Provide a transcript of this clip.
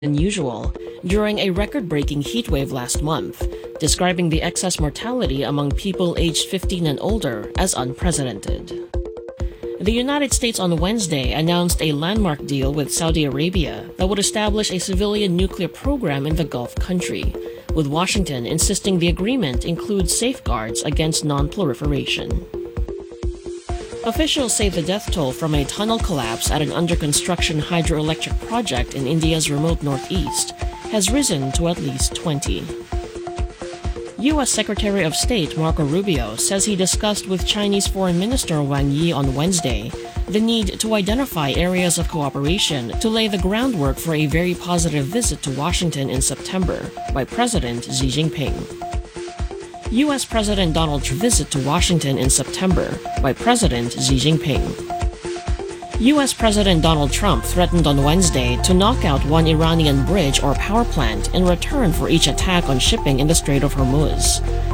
than usual during a record-breaking heatwave last month, describing the excess mortality among people aged 15 and older as unprecedented. The United States on Wednesday announced a landmark deal with Saudi Arabia that would establish a civilian nuclear program in the Gulf country, with Washington insisting the agreement includes safeguards against non-proliferation. Officials say the death toll from a tunnel collapse at an under-construction hydroelectric project in India's remote northeast has risen to at least 20. U.S. Secretary of State Marco Rubio says he discussed with Chinese Foreign Minister Wang Yi on Wednesday the need to identify areas of cooperation to lay the groundwork for a very positive visit to Washington in September by President Xi Jinping. U.S. President Donald Trump's visit to Washington in September by President Xi Jinping. U.S. President Donald Trump threatened on Wednesday to knock out one Iranian bridge or power plant in return for each attack on shipping in the Strait of Hormuz.